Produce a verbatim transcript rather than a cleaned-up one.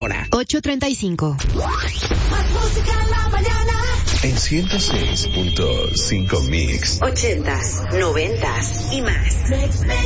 ocho treinta y cinco. Más música en la mañana. En ciento seis punto cinco Mix. Ochentas, noventas y más. Mix, mix.